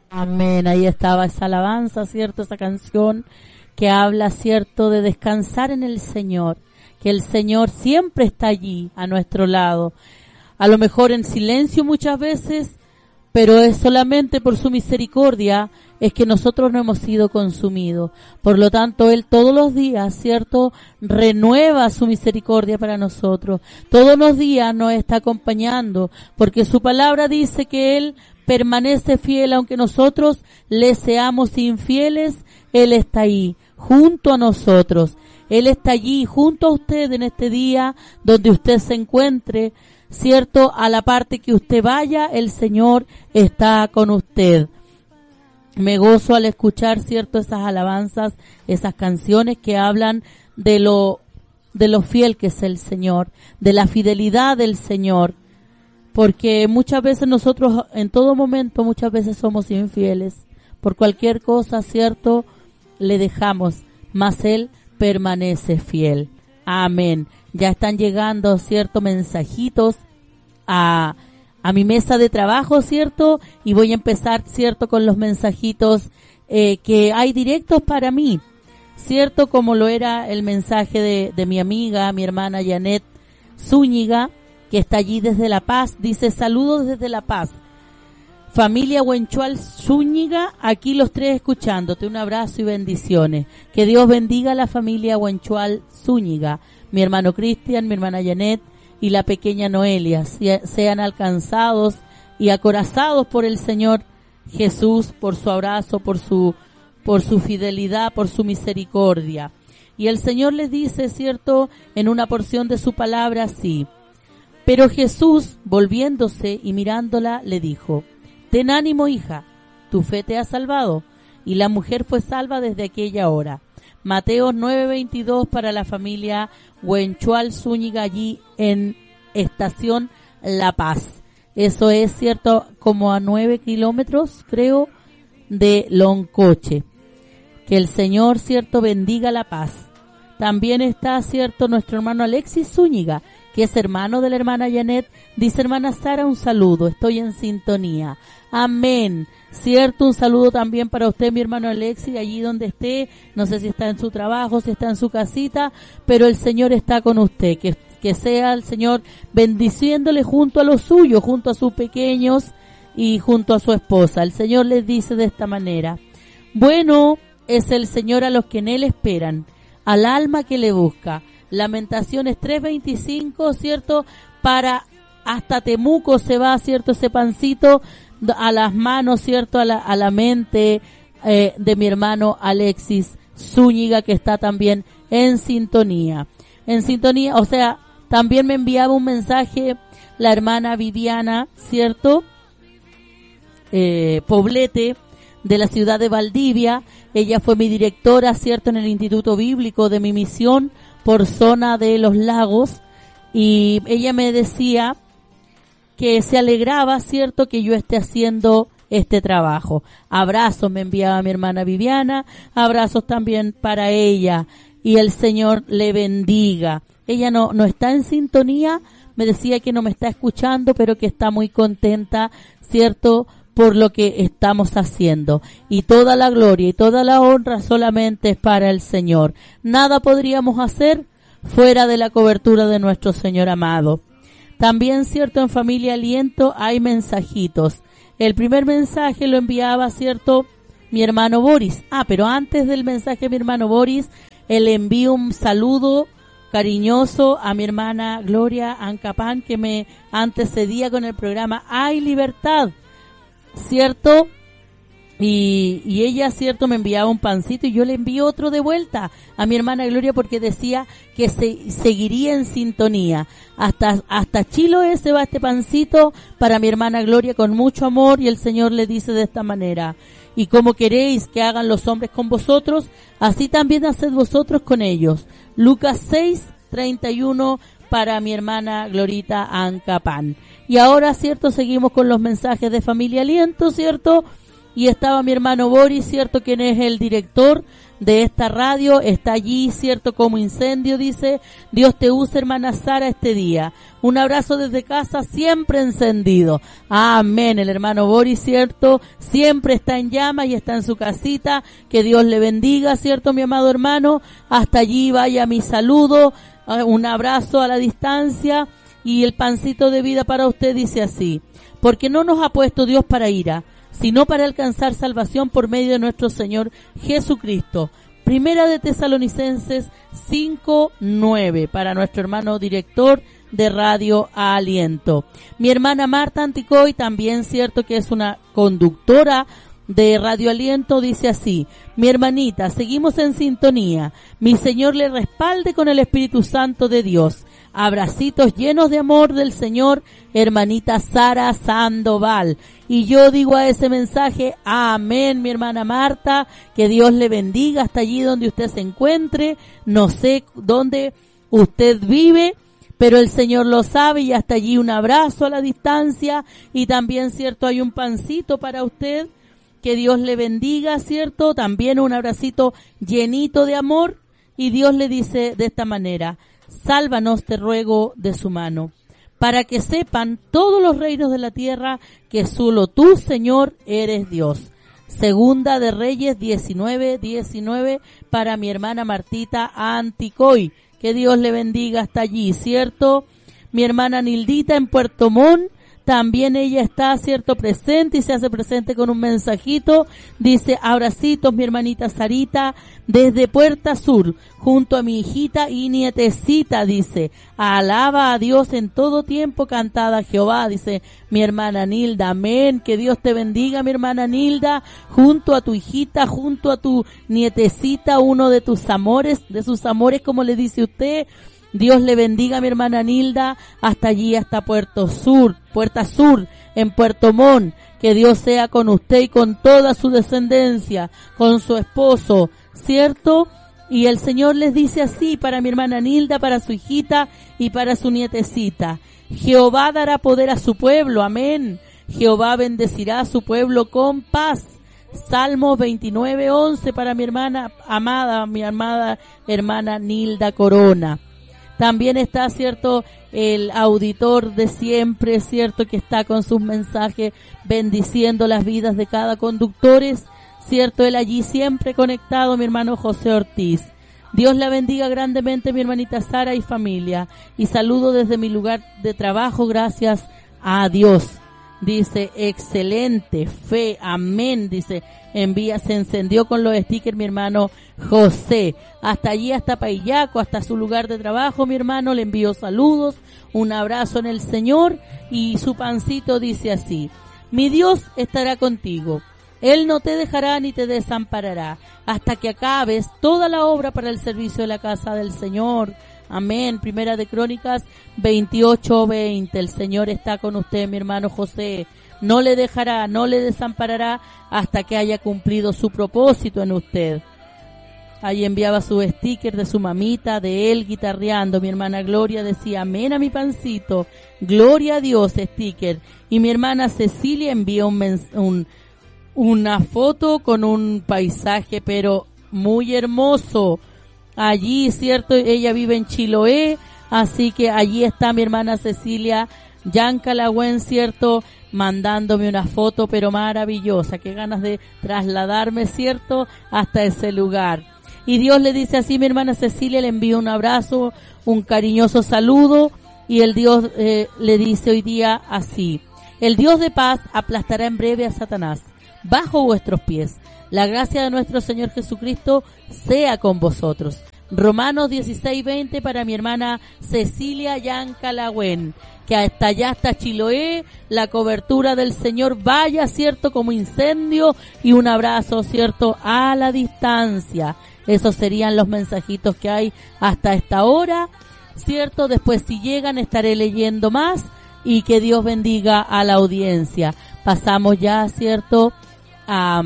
Amén, ahí estaba esa alabanza, ¿cierto? Esa canción que habla, ¿cierto?, de descansar en el Señor, que el Señor siempre está allí, a nuestro lado. A lo mejor en silencio muchas veces, pero es solamente por su misericordia es que nosotros no hemos sido consumidos. Por lo tanto, Él todos los días, ¿cierto?, renueva su misericordia para nosotros. Todos los días nos está acompañando, porque su palabra dice que Él permanece fiel, aunque nosotros le seamos infieles, Él está ahí, junto a nosotros. Él está allí, junto a usted en este día, donde usted se encuentre, ¿cierto? A la parte que usted vaya, el Señor está con usted. Me gozo al escuchar, ¿cierto?, esas alabanzas, esas canciones que hablan de lo fiel que es el Señor, de la fidelidad del Señor. Porque muchas veces nosotros, en todo momento, muchas veces somos infieles. Por cualquier cosa, ¿cierto?, le dejamos, mas Él permanece fiel. Amén. Ya están llegando, ¿cierto?, mensajitos a mi mesa de trabajo, ¿cierto? Y voy a empezar, ¿cierto?, con los mensajitos que hay directos para mí, ¿cierto? Como lo era el mensaje de mi amiga, mi hermana Janet Zúñiga, que está allí desde La Paz. Dice: saludos desde La Paz. Familia Huenchual Zúñiga, aquí los tres escuchándote. Un abrazo y bendiciones. Que Dios bendiga a la familia Huenchual Zúñiga. Mi hermano Cristian, mi hermana Janet y la pequeña Noelia sean alcanzados y acorazados por el Señor Jesús, por su abrazo, por su fidelidad, por su misericordia. Y el Señor les dice, ¿cierto?, en una porción de su palabra así: pero Jesús, volviéndose y mirándola, le dijo: ten ánimo, hija, tu fe te ha salvado. Y la mujer fue salva desde aquella hora. Mateo 9:22 para la familia Huenchual Zúñiga, allí en Estación La Paz. Eso es, ¿cierto?, como a 9 kilómetros, creo, de Loncoche. Que el Señor, ¿cierto?, bendiga La Paz. También está, ¿cierto?, nuestro hermano Alexis Zúñiga, que es hermano de la hermana Janet. Dice: hermana Sara, un saludo, estoy en sintonía. Amén. Cierto, un saludo también para usted, mi hermano Alexis, allí donde esté. No sé si está en su trabajo, si está en su casita, pero el Señor está con usted. Que sea el Señor bendiciéndole junto a los suyos, junto a sus pequeños y junto a su esposa. El Señor les dice de esta manera: bueno es el Señor a los que en Él esperan, al alma que le busca. Lamentaciones 3:25, ¿cierto? Para hasta Temuco se va, ¿cierto?, ese pancito a las manos, ¿cierto?, a la mente de mi hermano Alexis Zúñiga, que está también en sintonía. En sintonía, o sea, también me enviaba un mensaje la hermana Viviana, ¿cierto?, Poblete, de la ciudad de Valdivia. Ella fue mi directora, ¿cierto?, en el Instituto Bíblico de mi misión por zona de Los Lagos, y ella me decía que se alegraba, ¿cierto?, que yo esté haciendo este trabajo. Abrazos me enviaba mi hermana Viviana, abrazos también para ella, y el Señor le bendiga. Ella no está en sintonía, me decía que no me está escuchando, pero que está muy contenta, ¿cierto?, por lo que estamos haciendo. Y toda la gloria y toda la honra solamente es para el Señor. Nada podríamos hacer fuera de la cobertura de nuestro Señor amado. También, ¿cierto?, en Familia Aliento hay mensajitos. El primer mensaje lo enviaba, ¿cierto?, mi hermano Boris. Pero antes del mensaje de mi hermano Boris, le envío un saludo cariñoso a mi hermana Gloria Ancapán, que me antecedía con el programa Hay Libertad, ¿cierto? Y ella, ¿cierto?, me enviaba un pancito y yo le envío otro de vuelta a mi hermana Gloria, porque decía que seguiría en sintonía. Hasta Chiloé se va este pancito para mi hermana Gloria con mucho amor, y el Señor le dice de esta manera: y como queréis que hagan los hombres con vosotros, así también haced vosotros con ellos. Lucas 6:31 para mi hermana Glorita Ancapán. Y ahora, ¿cierto?, seguimos con los mensajes de Familia Aliento, ¿cierto? y estaba mi hermano Boris, ¿cierto?, quien es el director de esta radio, está allí, ¿cierto?, como incendio, dice. Dios te use, hermana Sara, este día. Un abrazo desde casa, siempre encendido. Amén. El hermano Boris, ¿cierto?, siempre está en llamas y está en su casita. Que Dios le bendiga, ¿cierto?, mi amado hermano. Hasta allí vaya mi saludo, un abrazo a la distancia. Y el pancito de vida para usted dice así: porque no nos ha puesto Dios para ira, sino para alcanzar salvación por medio de nuestro Señor Jesucristo. Primera de Tesalonicenses 5:9, para nuestro hermano director de Radio Aliento. Mi hermana Marta Anticoy, también cierto que es una conductora de Radio Aliento, dice así: mi hermanita, seguimos en sintonía. Mi Señor le respalde con el Espíritu Santo de Dios. Abracitos llenos de amor del Señor, hermanita Sara Sandoval. Y yo digo a ese mensaje, amén, mi hermana Marta, que Dios le bendiga hasta allí donde usted se encuentre. No sé dónde usted vive, pero el Señor lo sabe, y hasta allí un abrazo a la distancia. Y también, cierto, hay un pancito para usted. Que Dios le bendiga, cierto, también un abracito llenito de amor. Y Dios le dice de esta manera: sálvanos, te ruego, de su mano, para que sepan todos los reinos de la tierra que solo tú, Señor, eres Dios. Segunda de Reyes 19:19, para mi hermana Martita Anticoy. Que Dios le bendiga hasta allí, ¿cierto? Mi hermana Nildita en Puerto Montt, también ella está, cierto, presente, y se hace presente con un mensajito. Dice: abracitos, mi hermanita Sarita, desde Puerta Sur, junto a mi hijita y nietecita, dice. Alaba a Dios en todo tiempo, cantada a Jehová, dice mi hermana Nilda. Amén. Que Dios te bendiga, mi hermana Nilda, junto a tu hijita, junto a tu nietecita, uno de tus amores, de sus amores, como le dice usted. Dios le bendiga, mi hermana Nilda, hasta allí, hasta Puerta Sur, en Puerto Montt. Que Dios sea con usted y con toda su descendencia, con su esposo, ¿cierto? Y el Señor les dice así, para mi hermana Nilda, para su hijita y para su nietecita: Jehová dará poder a su pueblo, amén. Jehová bendecirá a su pueblo con paz. Salmos 29:11, para mi hermana amada, mi amada hermana Nilda Corona. También está, cierto, el auditor de siempre, cierto, que está con sus mensajes bendiciendo las vidas de cada conductores, cierto, él allí siempre conectado, mi hermano José Ortiz. Dios la bendiga grandemente, mi hermanita Sara y familia, y saludo desde mi lugar de trabajo, gracias a Dios. Dice: excelente fe, amén. Dice: se encendió con los stickers mi hermano José. Hasta allí, hasta Paillaco, hasta su lugar de trabajo, mi hermano, le envío saludos, un abrazo en el Señor. Y su pancito dice así: mi Dios estará contigo. Él no te dejará ni te desamparará hasta que acabes toda la obra para el servicio de la casa del Señor. Amén. Primera de Crónicas 28:20. El Señor está con usted, mi hermano José. No le dejará, no le desamparará hasta que haya cumplido su propósito en usted. Ahí enviaba su sticker de su mamita, de él guitarreando. Mi hermana Gloria decía: amén a mi pancito. Gloria a Dios, sticker. Y mi hermana Cecilia envió una foto con un paisaje, pero muy hermoso. Allí, cierto, ella vive en Chiloé, así que allí está mi hermana Cecilia Yancalagüen, cierto, mandándome una foto, pero maravillosa. Qué ganas de trasladarme, cierto, hasta ese lugar. Y Dios le dice así, mi hermana Cecilia, le envío un abrazo, un cariñoso saludo, y el Dios le dice hoy día así: el Dios de paz aplastará en breve a Satanás bajo vuestros pies. La gracia de nuestro Señor Jesucristo sea con vosotros. Romanos 16:20 para mi hermana Cecilia Yancalagüen, que hasta allá, hasta Chiloé, la cobertura del Señor vaya, cierto, como incendio, y un abrazo, cierto, a la distancia. Esos serían los mensajitos que hay hasta esta hora, cierto. Después, si llegan, estaré leyendo más, y que Dios bendiga a la audiencia. Pasamos ya, cierto, a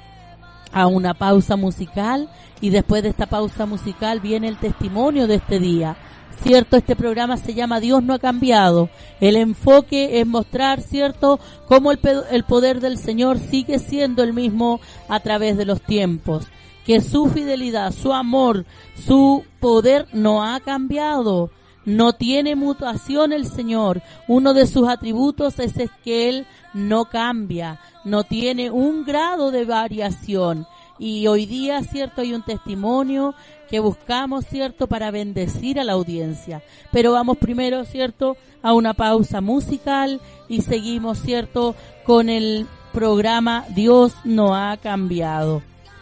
una pausa musical, y después de esta pausa musical viene el testimonio de este día, cierto, este programa se llama Dios no ha cambiado. El enfoque es mostrar, cierto, cómo el poder del Señor sigue siendo el mismo a través de los tiempos. Que su fidelidad, su amor, su poder no ha cambiado. No tiene mutación el Señor. Uno de sus atributos es que Él no cambia. No tiene un grado de variación. Y hoy día, cierto, hay un testimonio que buscamos, cierto, para bendecir a la audiencia. Pero vamos primero, cierto, a una pausa musical y seguimos, cierto, con el programa Dios no ha cambiado.